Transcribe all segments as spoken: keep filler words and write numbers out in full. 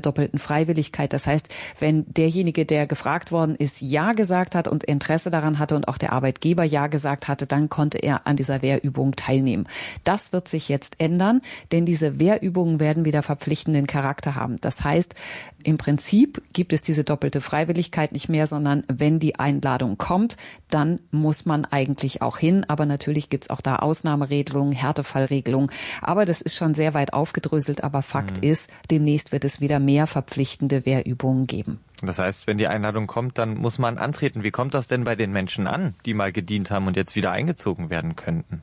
doppelten Freiwilligkeit. Das heißt, wenn derjenige, der gefragt worden ist, Ja gesagt hat und Interesse daran hatte und auch der Arbeitgeber Ja gesagt hatte, dann konnte er an dieser Wehrübung teilnehmen. Das wird sich jetzt ändern, denn diese Wehrübungen werden wieder verpflichtenden Charakter haben. Das heißt, im Prinzip gibt es diese doppelte Freiwilligkeit nicht mehr, sondern wenn die Einladung kommt, dann muss man eigentlich auch hin. Aber natürlich gibt es auch da Ausnahmeregelungen, Härtefallregelungen. Aber das ist schon sehr weit aufgedröselt. Aber Fakt mhm. ist, demnächst wird es wieder mehr verpflichtende Wehrübungen geben. Das heißt, wenn die Einladung kommt, dann muss man antreten. Wie kommt das denn bei den Menschen an, die mal gedient haben und jetzt wieder eingezogen werden könnten?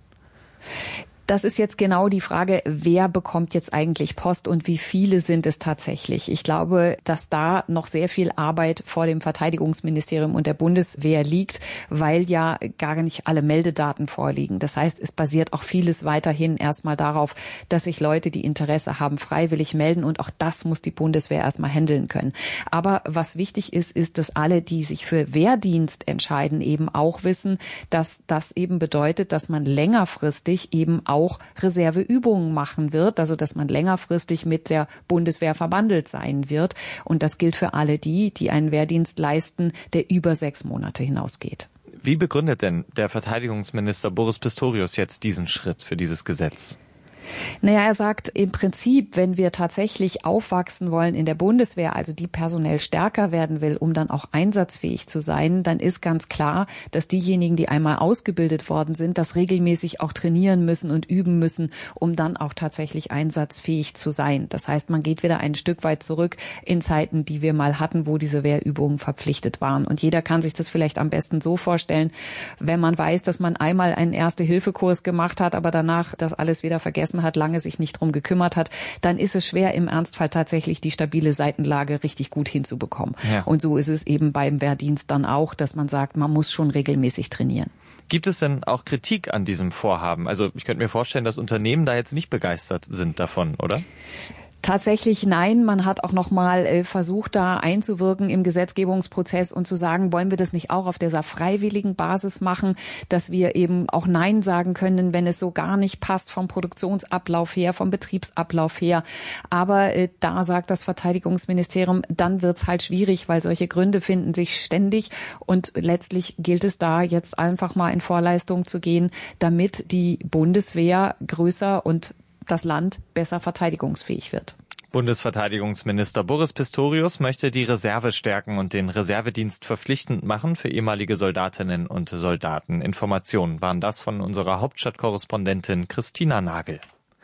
Das ist jetzt genau die Frage, wer bekommt jetzt eigentlich Post und wie viele sind es tatsächlich? Ich glaube, dass da noch sehr viel Arbeit vor dem Verteidigungsministerium und der Bundeswehr liegt, weil ja gar nicht alle Meldedaten vorliegen. Das heißt, es basiert auch vieles weiterhin erstmal darauf, dass sich Leute, die Interesse haben, freiwillig melden und auch das muss die Bundeswehr erstmal handeln können. Aber was wichtig ist, ist, dass alle, die sich für Wehrdienst entscheiden, eben auch wissen, dass das eben bedeutet, dass man längerfristig eben auch Reserveübungen machen wird, also dass man längerfristig mit der Bundeswehr verbandelt sein wird. Und das gilt für alle die, die einen Wehrdienst leisten, der über sechs Monate hinausgeht. Wie begründet denn der Verteidigungsminister Boris Pistorius jetzt diesen Schritt für dieses Gesetz? Naja, er sagt im Prinzip, wenn wir tatsächlich aufwachsen wollen in der Bundeswehr, also die personell stärker werden will, um dann auch einsatzfähig zu sein, dann ist ganz klar, dass diejenigen, die einmal ausgebildet worden sind, das regelmäßig auch trainieren müssen und üben müssen, um dann auch tatsächlich einsatzfähig zu sein. Das heißt, man geht wieder ein Stück weit zurück in Zeiten, die wir mal hatten, wo diese Wehrübungen verpflichtet waren. Und jeder kann sich das vielleicht am besten so vorstellen, wenn man weiß, dass man einmal einen Erste-Hilfe-Kurs gemacht hat, aber danach das alles wieder vergessen hat, lange sich nicht drum gekümmert hat, dann ist es schwer, im Ernstfall tatsächlich die stabile Seitenlage richtig gut hinzubekommen. Ja. Und so ist es eben beim Wehrdienst dann auch, dass man sagt, man muss schon regelmäßig trainieren. Gibt es denn auch Kritik an diesem Vorhaben? Also ich könnte mir vorstellen, dass Unternehmen da jetzt nicht begeistert sind davon, oder? Tatsächlich nein. Man hat auch noch mal äh, versucht, da einzuwirken im Gesetzgebungsprozess und zu sagen, wollen wir das nicht auch auf dieser freiwilligen Basis machen, dass wir eben auch Nein sagen können, wenn es so gar nicht passt vom Produktionsablauf her, vom Betriebsablauf her. Aber äh, da sagt das Verteidigungsministerium, dann wird's halt schwierig, weil solche Gründe finden sich ständig. Und letztlich gilt es da jetzt einfach mal in Vorleistung zu gehen, damit die Bundeswehr größer und das Land besser verteidigungsfähig wird. Bundesverteidigungsminister Boris Pistorius möchte die Reserve stärken und den Reservedienst verpflichtend machen für ehemalige Soldatinnen und Soldaten. Informationen waren das von unserer Hauptstadtkorrespondentin Christina Nagel.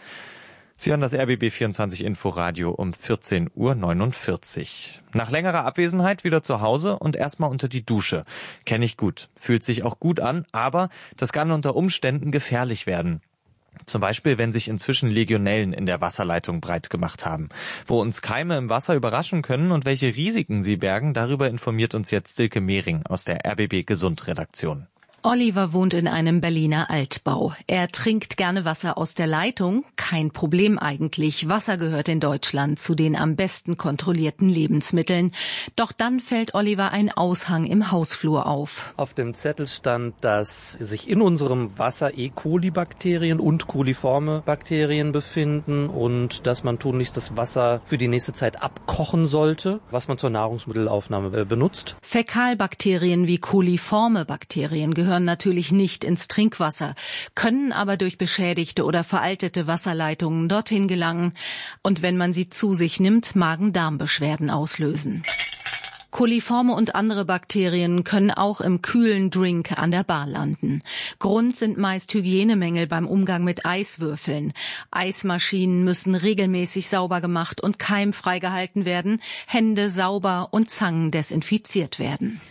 Sie hören das R B B vierundzwanzig Inforadio um vierzehn Uhr neunundvierzig. Nach längerer Abwesenheit wieder zu Hause und erstmal unter die Dusche. Kenne ich gut. Fühlt sich auch gut an, aber das kann unter Umständen gefährlich werden. Zum Beispiel, wenn sich inzwischen Legionellen in der Wasserleitung breit gemacht haben. Wo uns Keime im Wasser überraschen können und welche Risiken sie bergen, darüber informiert uns jetzt Silke Mehring aus der R B B Gesund-Redaktion. Oliver wohnt in einem Berliner Altbau. Er trinkt gerne Wasser aus der Leitung. Kein Problem eigentlich. Wasser gehört in Deutschland zu den am besten kontrollierten Lebensmitteln. Doch dann fällt Oliver ein Aushang im Hausflur auf. Auf dem Zettel stand, dass sich in unserem Wasser E. coli-Bakterien und coliforme Bakterien befinden und dass man tunlichst das Wasser für die nächste Zeit abkochen sollte, was man zur Nahrungsmittelaufnahme benutzt. Fäkalbakterien wie coliforme Bakterien gehören gehören natürlich nicht ins Trinkwasser, können aber durch beschädigte oder veraltete Wasserleitungen dorthin gelangen und wenn man sie zu sich nimmt, Magen-Darm-Beschwerden auslösen. Coliforme und andere Bakterien können auch im kühlen Drink an der Bar landen. Grund sind meist Hygienemängel beim Umgang mit Eiswürfeln. Eismaschinen müssen regelmäßig sauber gemacht und keimfrei gehalten werden, Hände sauber und Zangen desinfiziert werden.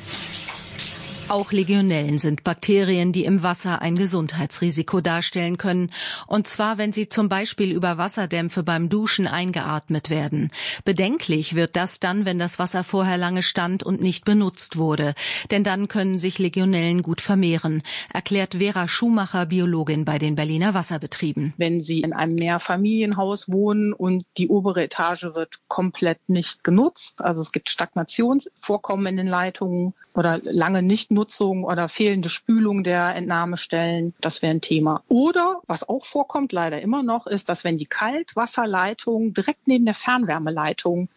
Auch Legionellen sind Bakterien, die im Wasser ein Gesundheitsrisiko darstellen können. Und zwar, wenn sie zum Beispiel über Wasserdämpfe beim Duschen eingeatmet werden. Bedenklich wird das dann, wenn das Wasser vorher lange stand und nicht benutzt wurde. Denn dann können sich Legionellen gut vermehren, erklärt Vera Schumacher, Biologin bei den Berliner Wasserbetrieben. Wenn Sie in einem Mehrfamilienhaus wohnen und die obere Etage wird komplett nicht genutzt, also es gibt Stagnationsvorkommen in den Leitungen oder lange Nichtnutzung oder fehlende Spülung der Entnahmestellen, das wäre ein Thema. Oder, was auch vorkommt, leider immer noch, ist, dass wenn die Kaltwasserleitung direkt neben der Fernwärmeleitung